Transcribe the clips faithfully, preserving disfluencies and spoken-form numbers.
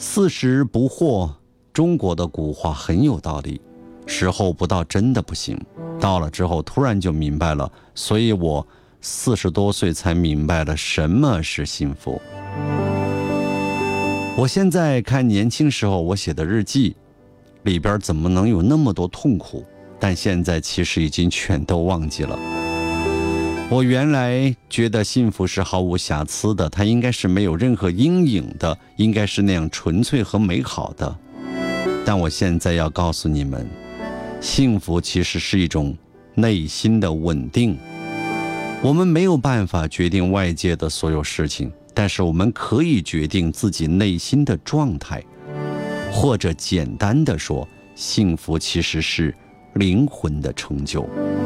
四十不惑，中国的古话很有道理，时候不到真的不行，到了之后突然就明白了，所以我四十多岁才明白了什么是幸福。我现在看年轻时候我写的日记，里边怎么能有那么多痛苦，但现在其实已经全都忘记了。我原来觉得幸福是毫无瑕疵的，它应该是没有任何阴影的，应该是那样纯粹和美好的。但我现在要告诉你们，幸福其实是一种内心的稳定。我们没有办法决定外界的所有事情，但是我们可以决定自己内心的状态。或者简单的说，幸福其实是灵魂的成就。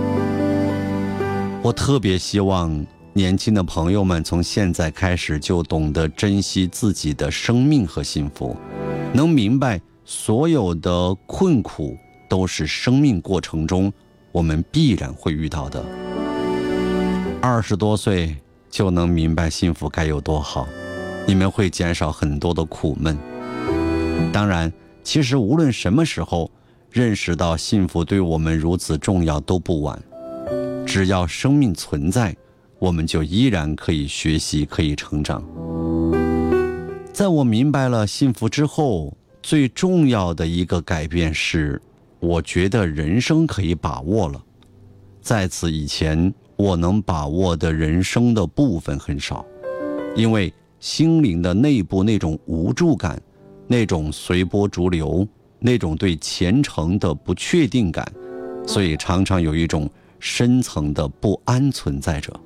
我特别希望年轻的朋友们从现在开始就懂得珍惜自己的生命和幸福，能明白所有的困苦都是生命过程中我们必然会遇到的。二十多岁就能明白幸福该有多好，你们会减少很多的苦闷。当然，其实无论什么时候认识到幸福对我们如此重要都不晚。只要生命存在，我们就依然可以学习，可以成长。在我明白了幸福之后，最重要的一个改变是，我觉得人生可以把握了。在此以前，我能把握的人生的部分很少，因为心灵的内部那种无助感，那种随波逐流，那种对前程的不确定感，所以常常有一种深层的不安存在着。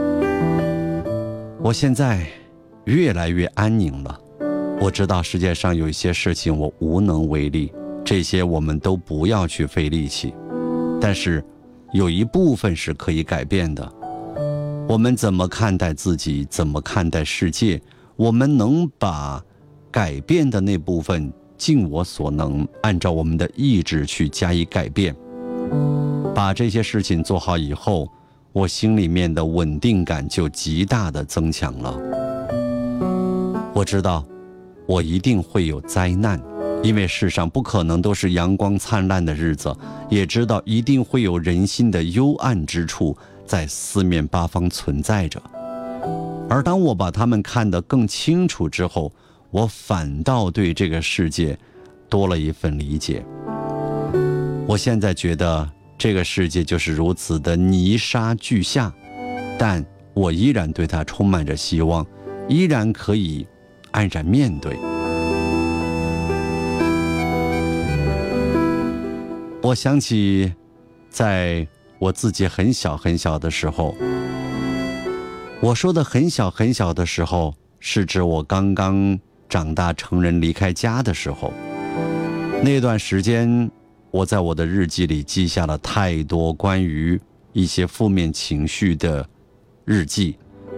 我现在越来越安宁了，我知道世界上有一些事情我无能为力，这些我们都不要去费力气，但是有一部分是可以改变的。我们怎么看待自己，怎么看待世界，我们能把改变的那部分尽我所能，按照我们的意志去加以改变。把这些事情做好以后，我心里面的稳定感就极大的增强了。我知道我一定会有灾难，因为世上不可能都是阳光灿烂的日子，也知道一定会有人心的幽暗之处在四面八方存在着。而当我把它们看得更清楚之后，我反倒对这个世界多了一份理解。我现在觉得这个世界就是如此的泥沙俱下，但我依然对它充满着希望，依然可以安然面对。我想起在我自己很小很小的时候，我说的很小很小的时候，是指我刚刚长大成人离开家的时候。那段时间，我在我的日记里记下了太多关于一些负面情绪的日记，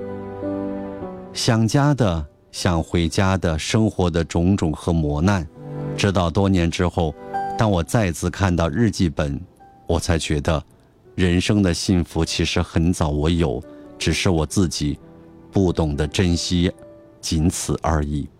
想家的，想回家的，生活的种种和磨难。直到多年之后，当我再次看到日记本，我才觉得人生的幸福其实很早我有，只是我自己不懂得珍惜，仅此而已。